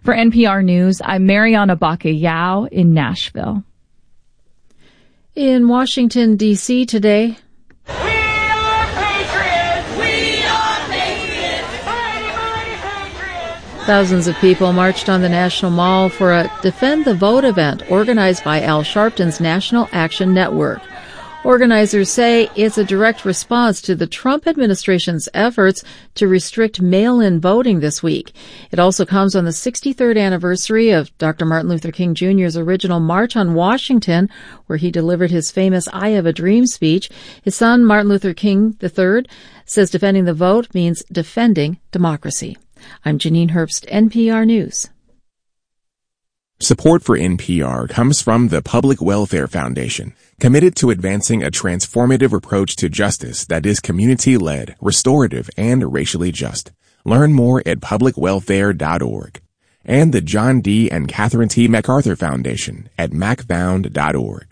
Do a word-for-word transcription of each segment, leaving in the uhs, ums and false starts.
For N P R News, I'm Mariana Baca-Yao in Nashville. In Washington, D C today, We are patriots! We are patriots! Mighty, mighty patriots! thousands of people marched on the National Mall for a Defend the Vote event organized by Al Sharpton's National Action Network. Organizers say it's a direct response to the Trump administration's efforts to restrict mail-in voting this week. It also comes on the sixty-third anniversary of Doctor Martin Luther King Junior's original March on Washington, where he delivered his famous I Have a Dream speech. His son, Martin Luther King the third, says defending the vote means defending democracy. I'm Janine Herbst, N P R News. Support for N P R comes from the Public Welfare Foundation, committed to advancing a transformative approach to justice that is community-led, restorative, and racially just. Learn more at public welfare dot org. And the John D. and Catherine T. MacArthur Foundation at mac found dot org.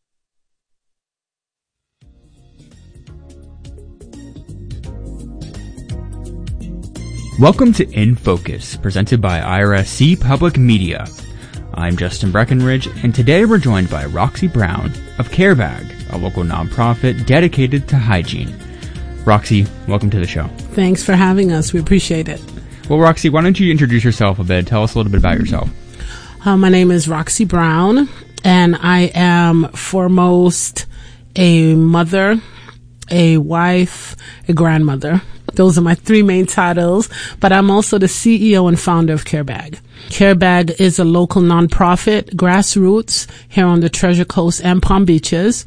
Welcome to In Focus, presented by I R S C Public Media. I'm Justin Breckenridge, and today we're joined by Roxy Brown of CareBag, a local nonprofit dedicated to hygiene. Roxy, welcome to the show. Thanks for having us. We appreciate it. Well, Roxy, why don't you introduce yourself a bit? Tell us a little bit about yourself. Uh, my name is Roxy Brown, and I am foremost a mother, a wife, a grandmother. Those are my three main titles, but I'm also the C E O and founder of CareBag. CareBag is a local nonprofit, grassroots, here on the Treasure Coast and Palm Beaches.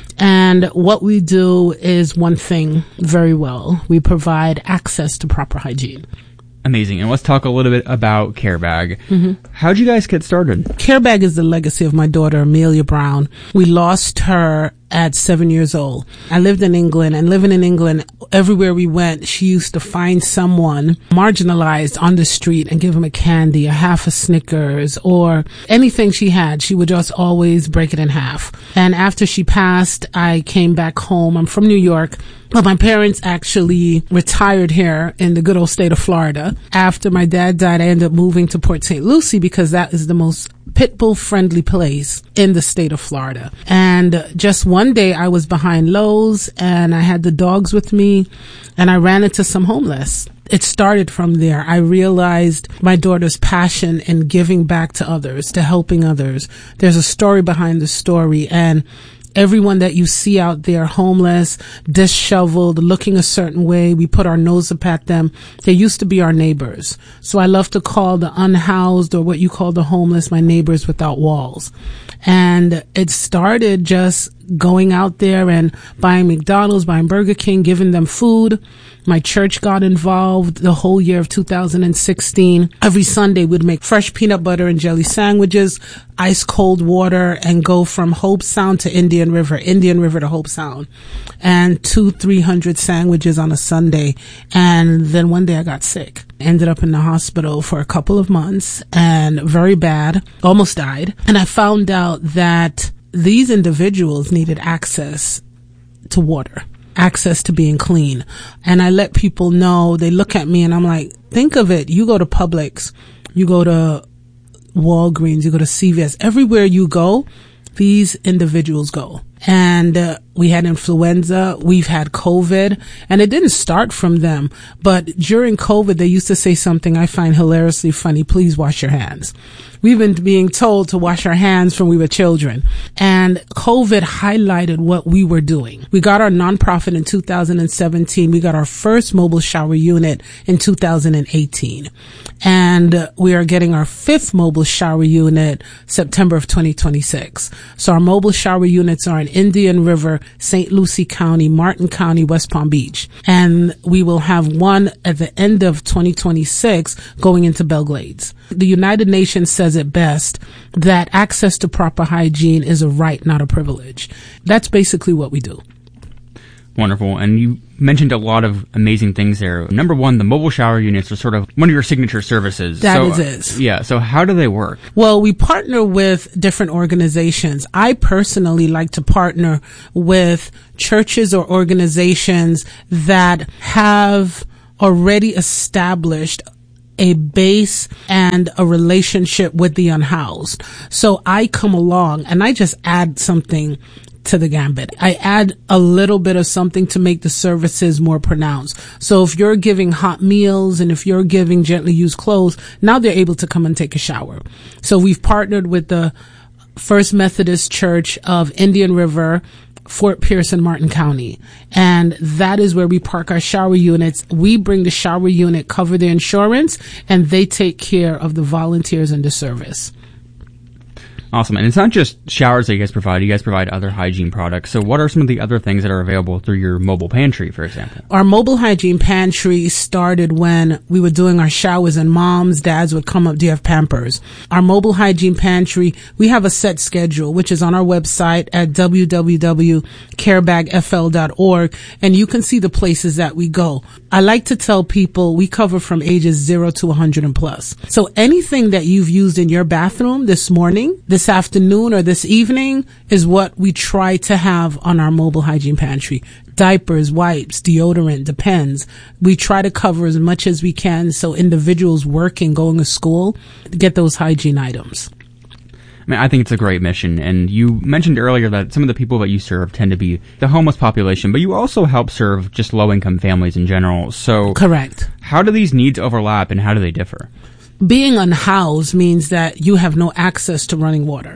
And what we do is one thing very well. We provide access to proper hygiene. Amazing. And let's talk a little bit about CareBag. Mm-hmm. How'd you guys get started? CareBag is the legacy of my daughter, Amelia Brown. We lost her at seven years old. I lived in England, and living in England, everywhere we went, she used to find someone marginalized on the street and give them a candy, a half a Snickers, or anything she had. She would just always break it in half. And after she passed, I came back home. I'm from New York. Well, my parents actually retired here in the good old state of Florida. After my dad died, I ended up moving to Port Saint Lucie because that is the most pit bull friendly place in the state of Florida. And just one day I was behind Lowe's and I had the dogs with me and I ran into some homeless. It started from there. I realized my daughter's passion in giving back to others, to helping others. There's a story behind the story, and everyone that you see out there homeless, disheveled, looking a certain way, we put our nose up at them. They used to be our neighbors. So I love to call the unhoused, or what you call the homeless, my neighbors without walls. And it started just going out there and buying McDonald's, buying Burger King, giving them food. My church got involved the whole year of two thousand sixteen. Every Sunday we'd make fresh peanut butter and jelly sandwiches, ice cold water, and go from Hope Sound to Indian River, Indian River to Hope Sound, and two, three hundred sandwiches on a Sunday. And then one day I got sick. Ended up in the hospital for a couple of months, and very bad, almost died. And I found out that these individuals needed access to water, access to being clean. And I let people know, they look at me and I'm like, think of it. You go to Publix, you go to Walgreens, you go to C V S, everywhere you go, these individuals go. And uh, we had influenza, we've had COVID, and it didn't start from them. But during COVID, they used to say something I find hilariously funny: please wash your hands. We've been being told to wash our hands from we were children. And COVID highlighted what we were doing. We got our nonprofit in two thousand seventeen. We got our first mobile shower unit in two thousand eighteen. And uh, we are getting our fifth mobile shower unit September of twenty twenty-six. So our mobile shower units are in Indian River, Saint Lucie County, Martin County, West Palm Beach. And we will have one at the end of twenty twenty-six going into Belglades. The United Nations says it best that access to proper hygiene is a right, not a privilege. That's basically what we do. Wonderful. And you mentioned a lot of amazing things there. Number one, the mobile shower units are sort of one of your signature services. That so, is it. Uh, yeah. So how do they work? Well, we partner with different organizations. I personally like to partner with churches or organizations that have already established a base and a relationship with the unhoused. So I come along and I just add something to the gambit. I add a little bit of something to make the services more pronounced. So if you're giving hot meals and if you're giving gently used clothes, now they're able to come and take a shower. So we've partnered with the First Methodist Church of Indian River, Fort Pierce and Martin County. And that is where we park our shower units. We bring the shower unit, cover the insurance, and they take care of the volunteers and the service. Awesome. And it's not just showers that you guys provide. You guys provide other hygiene products. So what are some of the other things that are available through your mobile pantry, for example? Our mobile hygiene pantry started when we were doing our showers and moms, dads would come up, do you have Pampers? Our mobile hygiene pantry, we have a set schedule, which is on our website at w w w dot carebag f l dot org, and you can see the places that we go. I like to tell people we cover from ages zero to one hundred and plus. So anything that you've used in your bathroom this morning, this afternoon, or this evening is what we try to have on our mobile hygiene pantry. Diapers, wipes, deodorant, depends. We try to cover as much as we can so individuals working, going to school, get those hygiene items. I mean, I think it's a great mission, and you mentioned earlier that some of the people that you serve tend to be the homeless population, but you also help serve just low-income families in general. So, correct. How do these needs overlap, and how do they differ? Being unhoused means that you have no access to running water.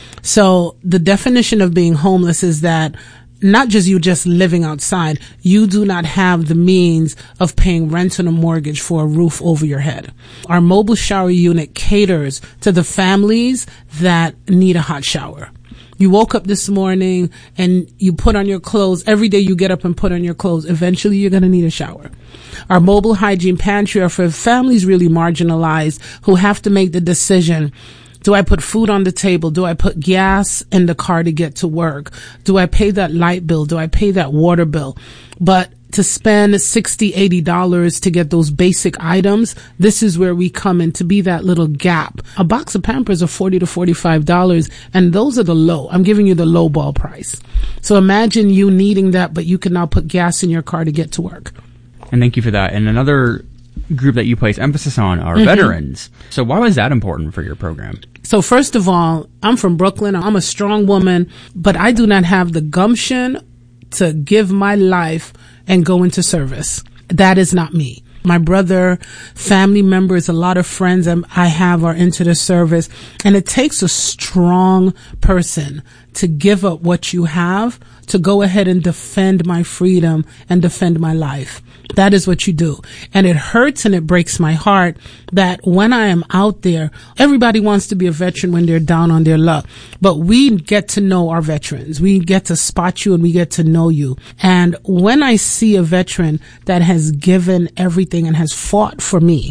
So the definition of being homeless is that not just you just living outside, you do not have the means of paying rent and a mortgage for a roof over your head. Our mobile shower unit caters to the families that need a hot shower. You woke up this morning and you put on your clothes. Every day you get up and put on your clothes. Eventually you're going to need a shower. Our mobile hygiene pantry are for families really marginalized who have to make the decision. Do I put food on the table? Do I put gas in the car to get to work? Do I pay that light bill? Do I pay that water bill? But to spend sixty dollars, eighty dollars to get those basic items, this is where we come in to be that little gap. A box of Pampers are forty to forty-five dollars, and those are the low. I'm giving you the low ball price. So imagine you needing that, but you can now put gas in your car to get to work. And thank you for that. And another group that you place emphasis on are mm-hmm. veterans. So why was that important for your program? So first of all, I'm from Brooklyn. I'm a strong woman, but I do not have the gumption to give my life and go into service. That is not me. My brother, family members, a lot of friends I have are into the service, and it takes a strong person to give up what you have to go ahead and defend my freedom and defend my life. That is what you do. And it hurts and it breaks my heart that when I am out there, everybody wants to be a veteran when they're down on their luck. But we get to know our veterans. We get to spot you and we get to know you. And when I see a veteran that has given everything and has fought for me,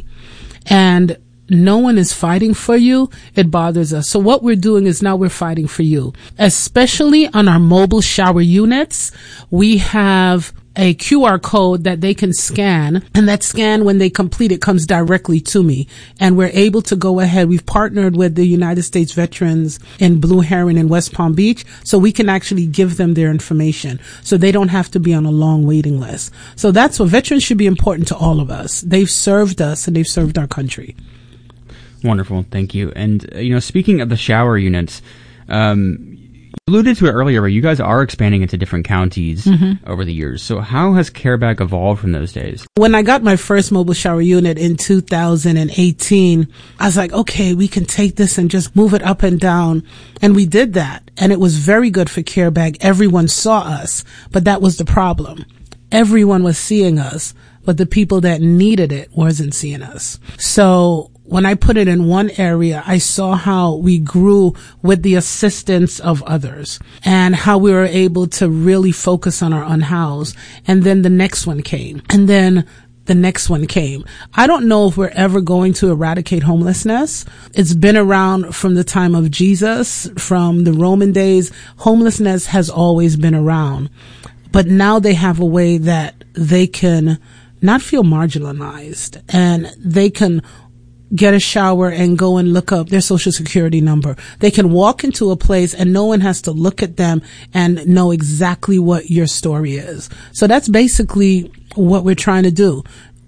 and no one is fighting for you, it bothers us. So what we're doing is now we're fighting for you. Especially on our mobile shower units, we have a Q R code that they can scan, and that scan, when they complete it, comes directly to me. And we're able to go ahead. We've partnered with the United States Veterans in Blue Heron in West Palm Beach, so we can actually give them their information, so they don't have to be on a long waiting list. So that's what veterans should be important to all of us. They've served us and they've served our country. Wonderful. Thank you. And, uh, you know, speaking of the shower units, um, you alluded to it earlier, but you guys are expanding into different counties mm-hmm. over the years. So how has CareBag evolved from those days? When I got my first mobile shower unit in two thousand eighteen, I was like, okay, we can take this and just move it up and down. And we did that. And it was very good for CareBag. Everyone saw us, but that was the problem. Everyone was seeing us, but the people that needed it wasn't seeing us. So when I put it in one area, I saw how we grew with the assistance of others and how we were able to really focus on our unhoused. And then the next one came. And then the next one came. I don't know if we're ever going to eradicate homelessness. It's been around from the time of Jesus, from the Roman days. Homelessness has always been around. But now they have a way that they can not feel marginalized, and they can get a shower and go and look up their social security number. They can walk into a place and no one has to look at them and know exactly what your story is. So that's basically what we're trying to do.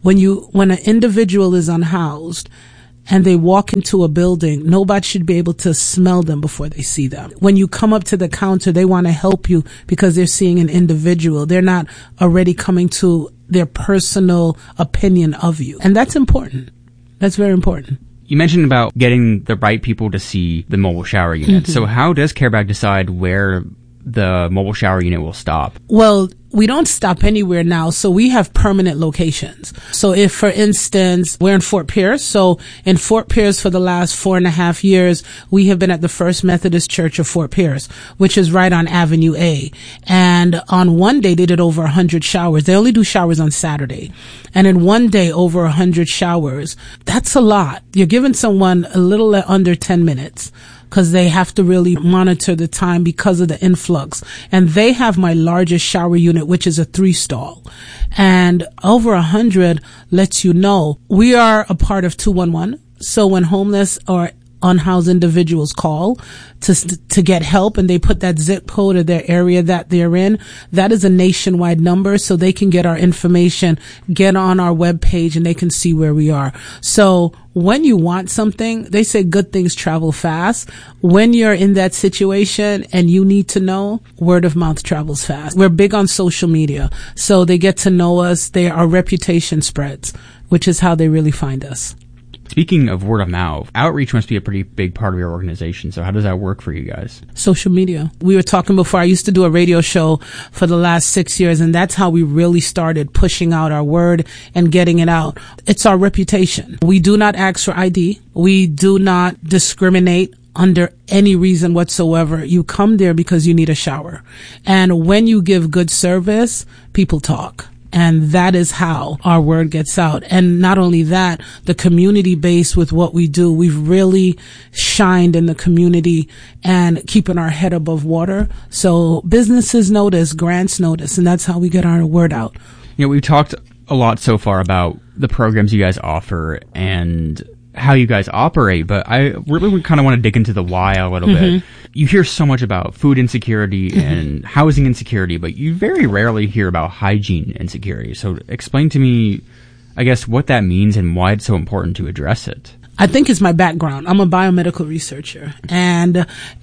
When you, when an individual is unhoused and they walk into a building, nobody should be able to smell them before they see them. When you come up to the counter, they want to help you because they're seeing an individual. They're not already coming to their personal opinion of you. And that's important. That's very important. You mentioned about getting the right people to see the mobile shower unit. Mm-hmm. So how does CareBag decide where the mobile shower unit will stop? Well, we don't stop anywhere now, so we have permanent locations. So if, for instance, we're in Fort Pierce, so in Fort Pierce for the last four and a half years, we have been at the First Methodist Church of Fort Pierce, which is right on Avenue A. And on one day, they did over one hundred showers. They only do showers on Saturday. And in one day, over one hundred showers. That's a lot. You're giving someone a little under ten minutes. Because they have to really monitor the time because of the influx. And they have my largest shower unit, which is a three stall. And over a hundred lets you know we are a part of two one one. So when homeless or unhoused individuals call to to get help and they put that zip code of their area that they're in, that is a nationwide number, so they can get our information, get on our webpage, and they can see where we are. So when you want something, they say good things travel fast. When you're in that situation and you need to know, word of mouth travels fast. We're big on social media, so they get to know us. They, our reputation spreads, which is how they really find us. Speaking of word of mouth, outreach must be a pretty big part of your organization. So how does that work for you guys? Social media. We were talking before. I used to do a radio show for the last six years, and that's how we really started pushing out our word and getting it out. It's our reputation. We do not ask for I D. We do not discriminate under any reason whatsoever. You come there because you need a shower. And when you give good service, people talk. And that is how our word gets out. And not only that, the community base with what we do, we've really shined in the community and keeping our head above water. So businesses notice, grants notice, and that's how we get our word out. You know, we've talked a lot so far about the programs you guys offer and how you guys operate, but I really kind of want to dig into the why a little mm-hmm. bit. You hear so much about food insecurity mm-hmm. and housing insecurity, but you very rarely hear about hygiene insecurity. So explain to me, I guess, what that means and why it's so important to address it. I think it's my background. I'm a biomedical researcher. And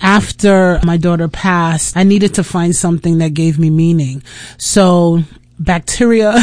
after my daughter passed, I needed to find something that gave me meaning. So bacteria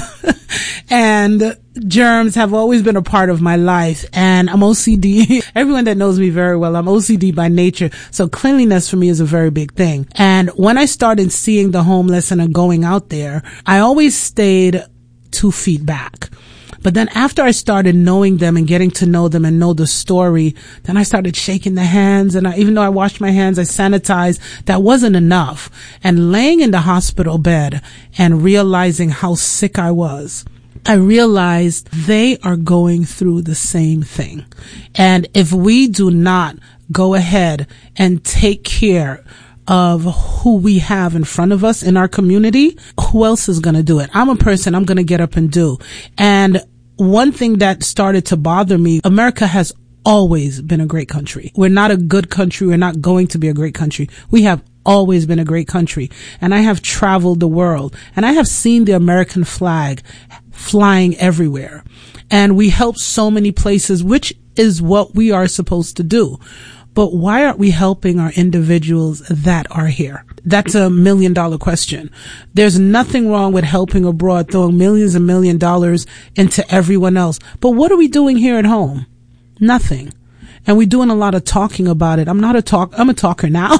and germs have always been a part of my life, and I'm O C D. Everyone that knows me very well, I'm O C D by nature. So cleanliness for me is a very big thing. And when I started seeing the homeless and going out there, I always stayed two feet back. But then after I started knowing them and getting to know them and know the story, then I started shaking the hands. And I, even though I washed my hands, I sanitized. That wasn't enough. And laying in the hospital bed and realizing how sick I was, I realized they are going through the same thing. And if we do not go ahead and take care of who we have in front of us in our community, who else is going to do it? I'm a person, I'm going to get up and do. And one thing that started to bother me, America has always been a great country. We're not a good country. We're not going to be a great country. We have always been a great country. And I have traveled the world and I have seen the American flag flying everywhere. And we help so many places, which is what we are supposed to do. But why aren't we helping our individuals that are here? That's a million dollar question. There's nothing wrong with helping abroad, throwing millions and million dollars into everyone else. But what are we doing here at home? Nothing. And we're doing a lot of talking about it. I'm not a talk, I'm a talker now,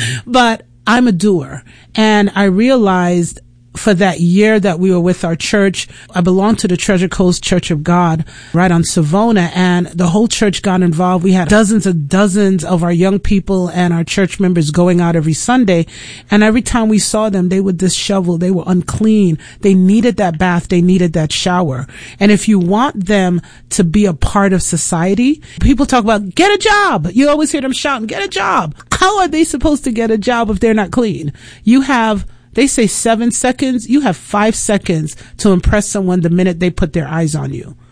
but I'm a doer. And I realized for that year that we were with our church, I belonged to the Treasure Coast Church of God right on Savona, and the whole church got involved. We had dozens and dozens of our young people and our church members going out every Sunday, and every time we saw them, they would dishevel, they were unclean, they needed that bath, they needed that shower. And if you want them to be a part of society, people talk about, get a job. You always hear them shouting, get a job. How are they supposed to get a job if they're not clean? You have They say seven seconds. You have five seconds to impress someone the minute they put their eyes on you.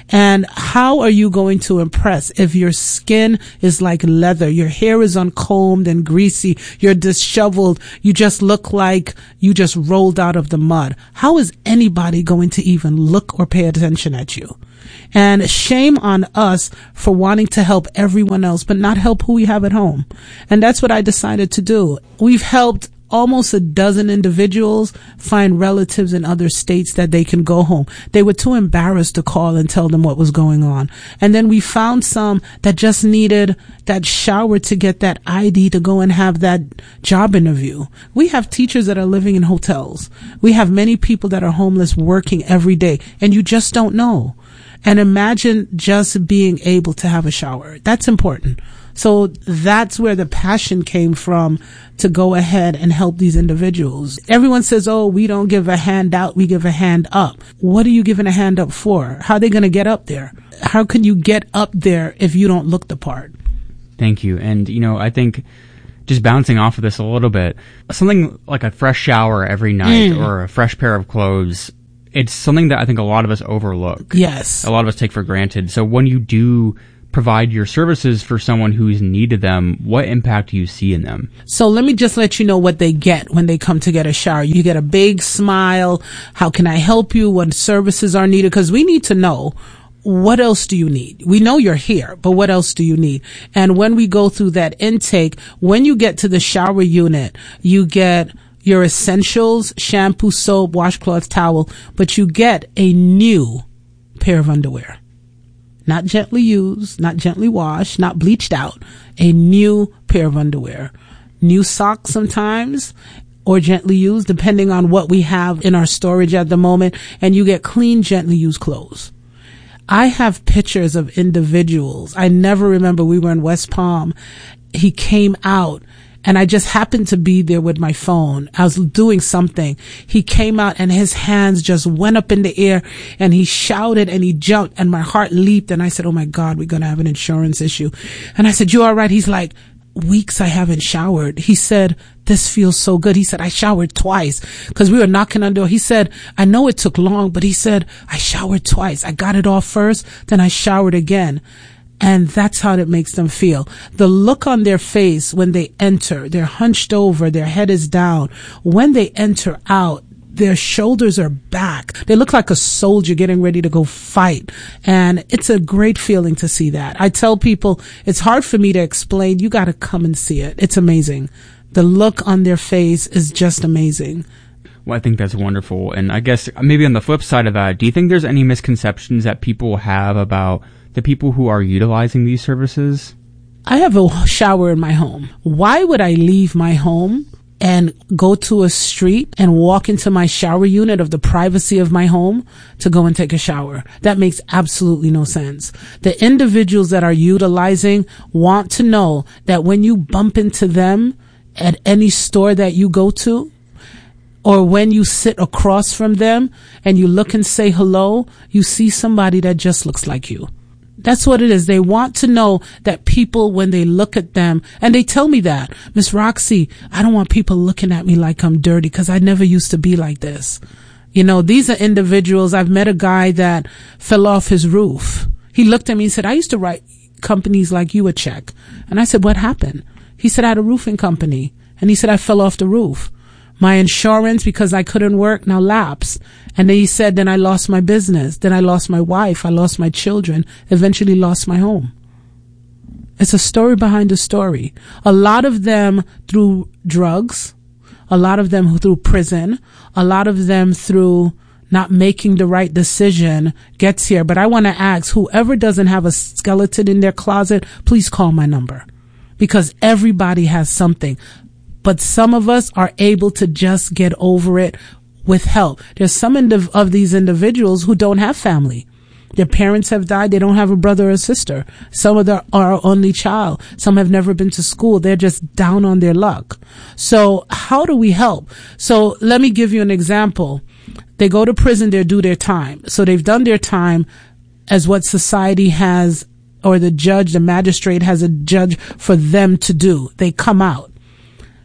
And how are you going to impress if your skin is like leather, your hair is uncombed and greasy, you're disheveled, you just look like you just rolled out of the mud? How is anybody going to even look or pay attention at you? And shame on us for wanting to help everyone else, but not help who we have at home. And that's what I decided to do. We've helped almost a dozen individuals find relatives in other states that they can go home. They were too embarrassed to call and tell them what was going on. And then we found some that just needed that shower to get that I D to go and have that job interview. We have teachers that are living in hotels. We have many people that are homeless working every day, and you just don't know. And imagine just being able to have a shower. That's important. So that's where the passion came from, to go ahead and help these individuals. Everyone says, oh, we don't give a hand out, we give a hand up. What are you giving a hand up for? How are they going to get up there? How can you get up there if you don't look the part? Thank you. And, you know, I think just bouncing off of this a little bit, something like a fresh shower every night mm. or a fresh pair of clothes, it's something that I think a lot of us overlook. Yes. A lot of us take for granted. So when you do provide your services for someone who's needed them, what impact do you see in them? So let me just let you know what they get when they come to get a shower. You get a big smile. How can I help you? What services are needed? Because we need to know, what else do you need? We know you're here, but what else do you need? And when we go through that intake, when you get to the shower unit, you get your essentials, shampoo, soap, washcloth, towel, but you get a new pair of underwear. Not gently used, not gently washed, not bleached out. A new pair of underwear. New socks sometimes, or gently used, depending on what we have in our storage at the moment. And you get clean, gently used clothes. I have pictures of individuals. I never remember, we were in West Palm. He came out, and I just happened to be there with my phone. I was doing something. He came out and his hands just went up in the air, and he shouted and he jumped, and my heart leaped, and I said, oh my God, we're going to have an insurance issue. And I said, you all right? He's like, weeks I haven't showered. He said, this feels so good. He said, I showered twice, because we were knocking on the door. He said, I know it took long, but he said, I showered twice. I got it off first, then I showered again. And that's how it makes them feel. The look on their face when they enter, they're hunched over, their head is down. When they enter out, their shoulders are back. They look like a soldier getting ready to go fight. And it's a great feeling to see that. I tell people, it's hard for me to explain. You got to come and see it. It's amazing. The look on their face is just amazing. Well, I think that's wonderful. And I guess maybe on the flip side of that, do you think there's any misconceptions that people have about the people who are utilizing these services? I have a shower in my home. Why would I leave my home and go to a street and walk into my shower unit of the privacy of my home to go and take a shower? That makes absolutely no sense. The individuals that are utilizing want to know that when you bump into them at any store that you go to, or when you sit across from them and you look and say hello, you see somebody that just looks like you. That's what it is. They want to know that people, when they look at them, and they tell me that, Miss Roxy, I don't want people looking at me like I'm dirty, because I never used to be like this. You know, these are individuals. I've met a guy that fell off his roof. He looked at me and said, I used to write companies like you a check. And I said, what happened? He said, I had a roofing company. And he said, I fell off the roof. My insurance, because I couldn't work, now lapsed. And then he said, then I lost my business. Then I lost my wife. I lost my children. Eventually lost my home. It's a story behind a story. A lot of them through drugs. A lot of them through prison. A lot of them through not making the right decision gets here. But I want to ask, whoever doesn't have a skeleton in their closet, please call my number. Because everybody has something. But some of us are able to just get over it with help. There's some indiv- of these individuals who don't have family. Their parents have died. They don't have a brother or sister. Some of them are only child. Some have never been to school. They're just down on their luck. So how do we help? So let me give you an example. They go to prison. They do their time. So they've done their time as what society has, or the judge, the magistrate has a judge for them to do. They come out.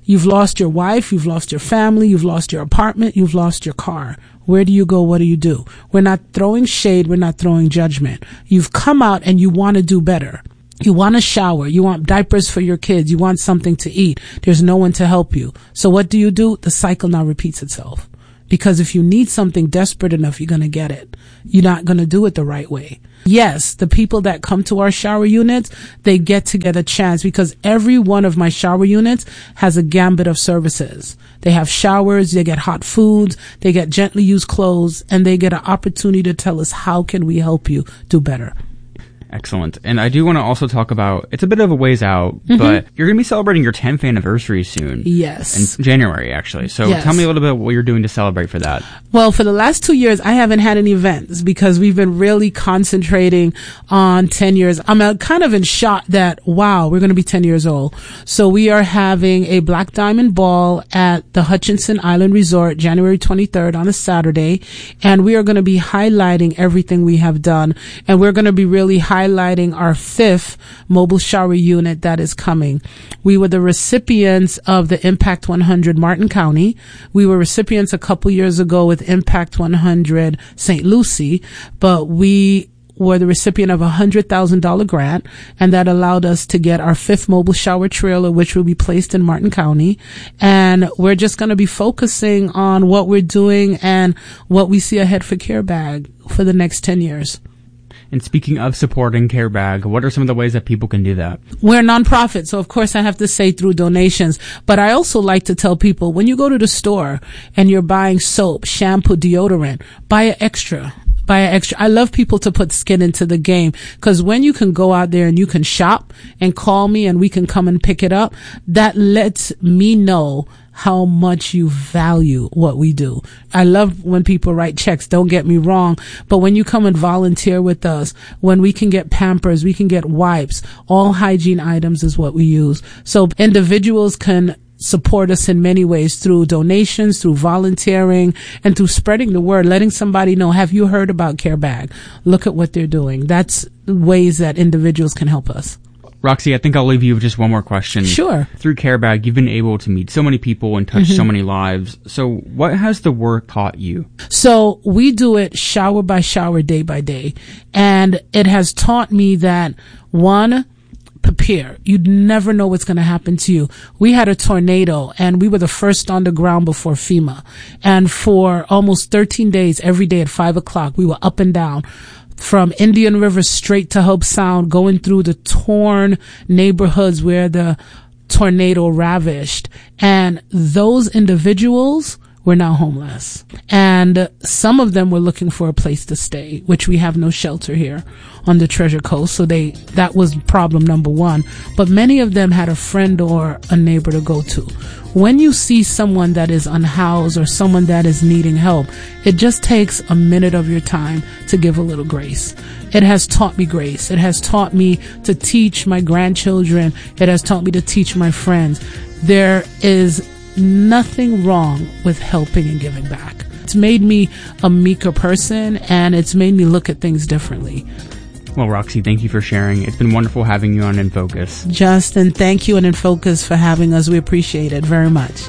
You've lost your wife, you've lost your family, you've lost your apartment, you've lost your car. Where do you go? What do you do? We're not throwing shade. We're not throwing judgment. You've come out and you want to do better. You want a shower. You want diapers for your kids. You want something to eat. There's no one to help you. So what do you do? The cycle now repeats itself. Because if you need something desperate enough, you're going to get it. You're not going to do it the right way. Yes, the people that come to our shower units, they get to get a chance because every one of my shower units has a gambit of services. They have showers, they get hot foods, they get gently used clothes, and they get an opportunity to tell us how can we help you do better. Excellent. And I do want to also talk about, it's a bit of a ways out, mm-hmm. but you're going to be celebrating your tenth anniversary soon. Yes. In January, actually. So yes. Tell me a little bit what you're doing to celebrate for that. Well, for the last two years, I haven't had any events because we've been really concentrating on ten years. I'm uh, kind of in shock that, wow, we're going to be ten years old. So we are having a Black Diamond Ball at the Hutchinson Island Resort, January twenty-third on a Saturday. And we are going to be highlighting everything we have done. And we're going to be really highlighting highlighting our fifth mobile shower unit that is coming. We were the recipients of the Impact one hundred Martin County. We were recipients a couple years ago with Impact one hundred Saint Lucie, but we were the recipient of a one hundred thousand dollars grant, and that allowed us to get our fifth mobile shower trailer, which will be placed in Martin County. And we're just going to be focusing on what we're doing and what we see ahead for CareBag for the next ten years. And speaking of supporting CareBag, what are some of the ways that people can do that? We're a nonprofit, so of course I have to say through donations. But I also like to tell people, when you go to the store and you're buying soap, shampoo, deodorant, buy an extra. Buy an extra. I love people to put skin into the game, because when you can go out there and you can shop and call me and we can come and pick it up, that lets me know how much you value what we do. I love when people write checks, don't get me wrong, but when you come and volunteer with us, when we can get Pampers, we can get wipes, all hygiene items is what we use. So individuals can support us in many ways, through donations, through volunteering, and through spreading the word, letting somebody know, have you heard about CareBag? Look at what they're doing. That's ways that individuals can help us. Roxy, I think I'll leave you with just one more question. Sure. Through CareBag, you've been able to meet so many people and touch mm-hmm. so many lives. So what has the work taught you? So we do it shower by shower, day by day. And it has taught me that, one, prepare. You'd never know what's going to happen to you. We had a tornado and we were the first on the ground before FEMA. And for almost thirteen days, every day at five o'clock, we were up and down. From Indian River straight to Hope Sound, going through the torn neighborhoods where the tornado ravished. And those individuals were now homeless. And some of them were looking for a place to stay, which we have no shelter here on the Treasure Coast. So they, that was problem number one. But many of them had a friend or a neighbor to go to. When you see someone that is unhoused or someone that is needing help, it just takes a minute of your time to give a little grace. It has taught me grace. It has taught me to teach my grandchildren. It has taught me to teach my friends. There is nothing wrong with helping and giving back. It's made me a meeker person, and it's made me look at things differently. Well, Roxy, thank you for sharing. It's been wonderful having you on In Focus. Justin, thank you and In Focus for having us. We appreciate it very much.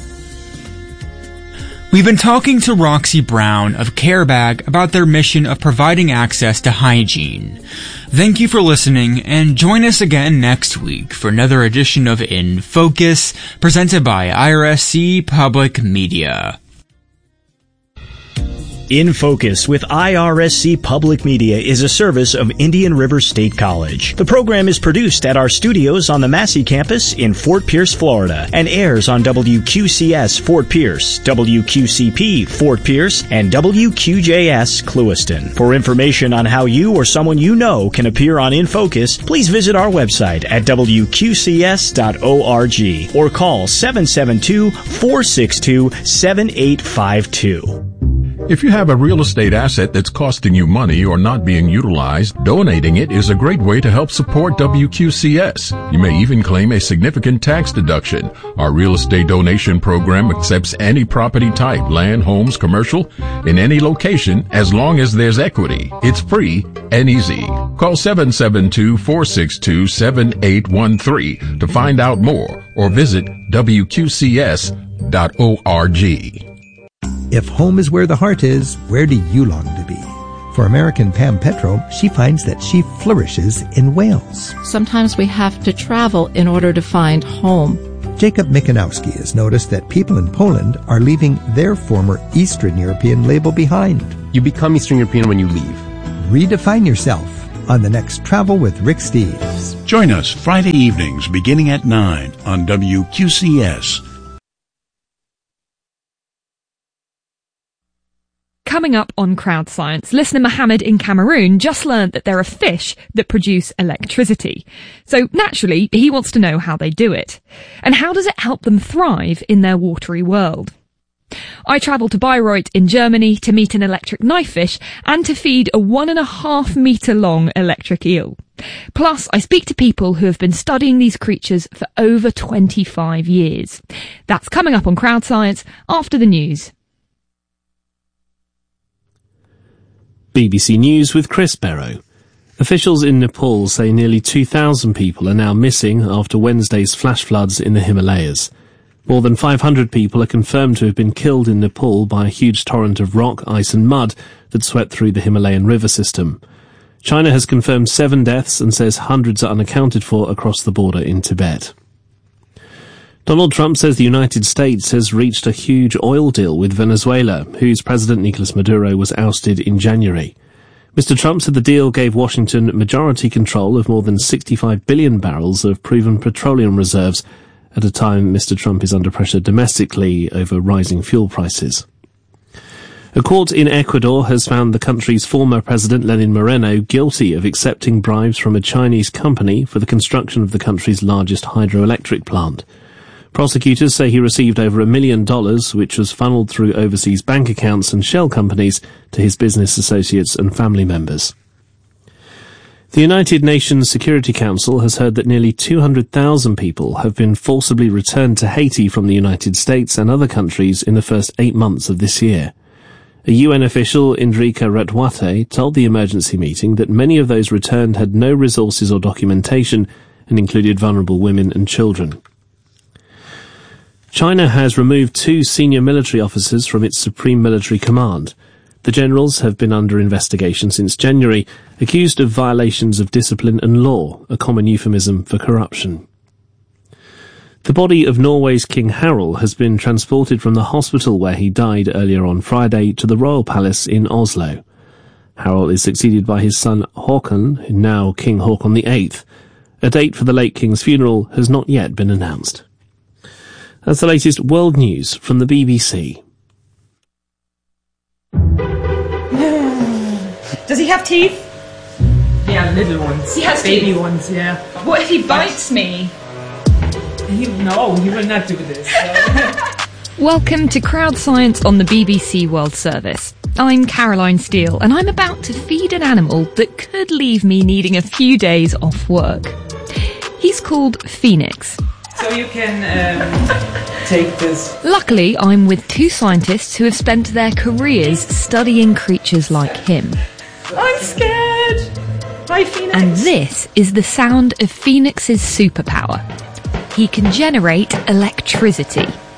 We've been talking to Roxy Brown of CareBag about their mission of providing access to hygiene. Thank you for listening, and join us again next week for another edition of In Focus, presented by I R S C Public Media. In Focus with I R S C Public Media is a service of Indian River State College. The program is produced at our studios on the Massey campus in Fort Pierce, Florida, and airs on W Q C S Fort Pierce, W Q C P Fort Pierce, and W Q J S Clewiston. For information on how you or someone you know can appear on In Focus, please visit our website at W Q C S dot org or call seven seven two, four six two, seven eight five two. If you have a real estate asset that's costing you money or not being utilized, donating it is a great way to help support W Q C S. You may even claim a significant tax deduction. Our real estate donation program accepts any property type, land, homes, commercial, in any location, as long as there's equity. It's free and easy. Call seven seven two, four six two, seven eight one three to find out more or visit W Q C S dot org. If home is where the heart is, where do you long to be? For American Pam Petro, she finds that she flourishes in Wales. Sometimes we have to travel in order to find home. Jacob Mikanowski has noticed that people in Poland are leaving their former Eastern European label behind. You become Eastern European when you leave. Redefine yourself on the next Travel with Rick Steves. Join us Friday evenings beginning at nine on W Q C S. Coming up on Crowd Science, listener Mohammed in Cameroon just learned that there are fish that produce electricity. So naturally, he wants to know how they do it. And how does it help them thrive in their watery world? I travelled to Bayreuth in Germany to meet an electric knifefish and to feed a one and a half metre long electric eel. Plus, I speak to people who have been studying these creatures for over twenty-five years. That's coming up on Crowd Science after the news. B B C News with Chris Barrow. Officials in Nepal say nearly two thousand people are now missing after Wednesday's flash floods in the Himalayas. More than five hundred people are confirmed to have been killed in Nepal by a huge torrent of rock, ice and mud that swept through the Himalayan river system. China has confirmed seven deaths and says hundreds are unaccounted for across the border in Tibet. Donald Trump says the United States has reached a huge oil deal with Venezuela, whose President Nicolas Maduro was ousted in January. Mister Trump said the deal gave Washington majority control of more than sixty-five billion barrels of proven petroleum reserves at a time Mister Trump is under pressure domestically over rising fuel prices. A court in Ecuador has found the country's former president, Lenin Moreno, guilty of accepting bribes from a Chinese company for the construction of the country's largest hydroelectric plant. Prosecutors say he received over a million dollars, which was funneled through overseas bank accounts and shell companies to his business associates and family members. The United Nations Security Council has heard that nearly two hundred thousand people have been forcibly returned to Haiti from the United States and other countries in the first eight months of this year. A U N official, Indrika Retwate, told the emergency meeting that many of those returned had no resources or documentation and included vulnerable women and children. China has removed two senior military officers from its Supreme Military Command. The generals have been under investigation since January, accused of violations of discipline and law, a common euphemism for corruption. The body of Norway's King Harald has been transported from the hospital where he died earlier on Friday to the Royal Palace in Oslo. Harald is succeeded by his son Håkon, now King Håkon the eighth. A date for the late king's funeral has not yet been announced. That's the latest world news from the B B C. Does he have teeth? Yeah, little ones. He has baby teeth. ones, yeah. What if he bites me? He, no, he will not do this. Welcome to Crowd Science on the B B C World Service. I'm Caroline Steele, and I'm about to feed an animal that could leave me needing a few days off work. He's called Phoenix. So you can um, take this. Luckily, I'm with two scientists who have spent their careers studying creatures like him. I'm scared. Hi, Phoenix. And this is the sound of Phoenix's superpower. He can generate electricity.